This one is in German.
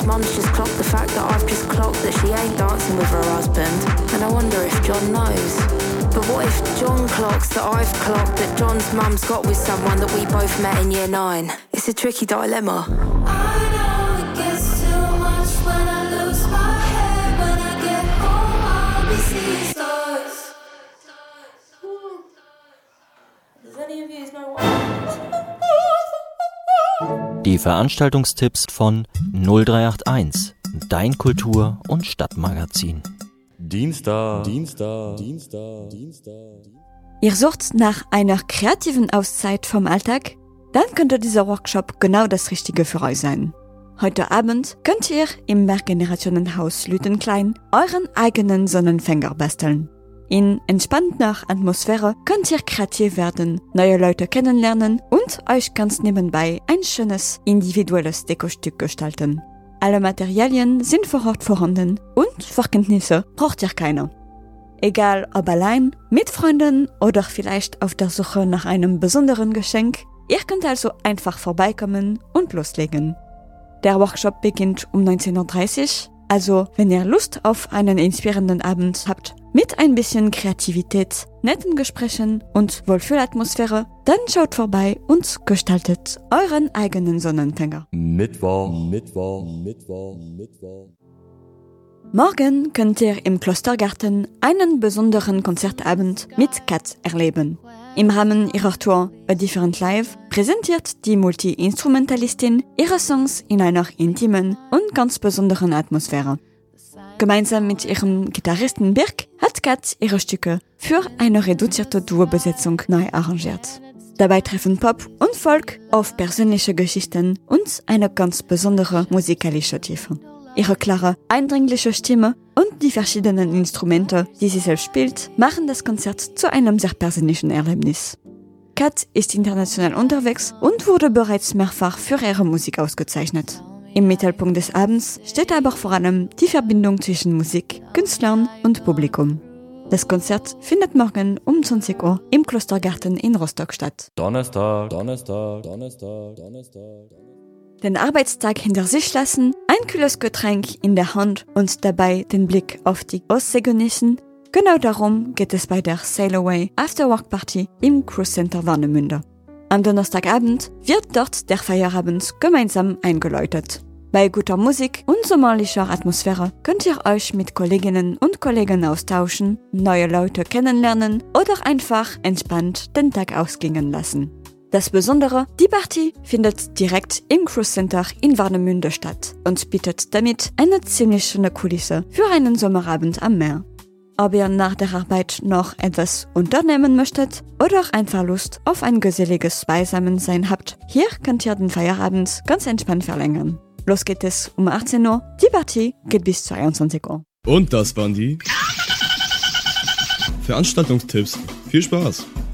mum's just clocked the fact that I've just clocked that she ain't dancing with her husband. And I wonder if John knows. But what if John clocks that I've clocked that John's mum's got with someone that we both met in year 9? It's a tricky dilemma. I know it gets too much when I lose my head. When I get home, I'll be seeing stars. Does any of you know what? Die Veranstaltungstipps von 0381, dein Kultur- und Stadtmagazin. Dienstag. Ihr sucht nach einer kreativen Auszeit vom Alltag? Dann könnte dieser Workshop genau das Richtige für euch sein. Heute Abend könnt ihr im Mehrgenerationenhaus Lüttenklein euren eigenen Sonnenfänger basteln. In entspannter Atmosphäre könnt ihr kreativ werden, neue Leute kennenlernen und euch ganz nebenbei ein schönes, individuelles Dekostück gestalten. Alle Materialien sind vor Ort vorhanden und Vorkenntnisse braucht ihr keine. Egal ob allein, mit Freunden oder vielleicht auf der Suche nach einem besonderen Geschenk, ihr könnt also einfach vorbeikommen und loslegen. Der Workshop beginnt um 19:30 Uhr, also wenn ihr Lust auf einen inspirierenden Abend habt, mit ein bisschen Kreativität, netten Gesprächen und Wohlfühlatmosphäre, dann schaut vorbei und gestaltet euren eigenen Sonnenfänger. Mittwoch. Morgen könnt ihr im Klostergarten einen besonderen Konzertabend mit Kat erleben. Im Rahmen ihrer Tour A Different Life präsentiert die Multi-Instrumentalistin ihre Songs in einer intimen und ganz besonderen Atmosphäre. Gemeinsam mit ihrem Gitarristen Birk hat Kat ihre Stücke für eine reduzierte Duo-Besetzung neu arrangiert. Dabei treffen Pop und Folk auf persönliche Geschichten und eine ganz besondere musikalische Tiefe. Ihre klare, eindringliche Stimme und die verschiedenen Instrumente, die sie selbst spielt, machen das Konzert zu einem sehr persönlichen Erlebnis. Kat ist international unterwegs und wurde bereits mehrfach für ihre Musik ausgezeichnet. Im Mittelpunkt des Abends steht aber vor allem die Verbindung zwischen Musik, Künstlern und Publikum. Das Konzert findet morgen um 20 Uhr im Klostergarten in Rostock statt. Donnerstag. Den Arbeitstag hinter sich lassen, ein kühles Getränk in der Hand und dabei den Blick auf die Ostsee genießen. Genau darum geht es bei der Sail Away Afterwork Party im Cruise Center Warnemünde. Am Donnerstagabend wird dort der Feierabend gemeinsam eingeläutet. Bei guter Musik und sommerlicher Atmosphäre könnt ihr euch mit Kolleginnen und Kollegen austauschen, neue Leute kennenlernen oder einfach entspannt den Tag ausklingen lassen. Das Besondere, die Party findet direkt im Cruise Center in Warnemünde statt und bietet damit eine ziemlich schöne Kulisse für einen Sommerabend am Meer. Ob ihr nach der Arbeit noch etwas unternehmen möchtet oder einfach Lust auf ein geselliges Beisammensein habt, hier könnt ihr den Feierabend ganz entspannt verlängern. Los geht es um 18 Uhr, die Party geht bis 22 Uhr. Und das waren die Veranstaltungstipps. Viel Spaß!